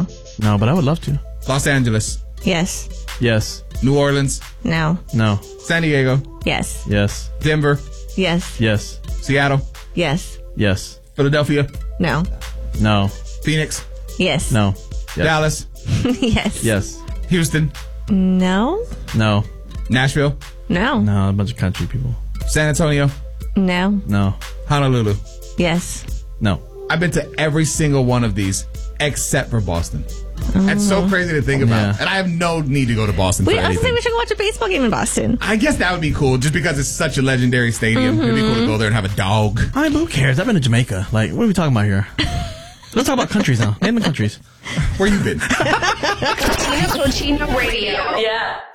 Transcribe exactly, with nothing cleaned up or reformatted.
No. No, but I would love to. Los Angeles. Yes. Yes. New Orleans. No. No. San Diego. Yes. Yes. Denver. Yes. Yes. Seattle. Yes. Yes. Philadelphia. No. No. Phoenix. Yes. No. Yes. Dallas. Yes. Yes. Houston. No. No. Nashville. No. No, a bunch of country people. San Antonio. No. No. Honolulu. Yes. No. I've been to every single one of these except for Boston. That's so crazy to think about. Yeah. And I have no need to go to Boston Wait, for I was anything. saying we should go watch a baseball game in Boston. I guess that would be cool just because it's such a legendary stadium. It'd be cool to go there and have a dog. I mean, but who cares? I've been to Jamaica. Like, what are we talking about here? Let's talk about countries now. Name the countries. Where you been? Cochino Radio. Yeah.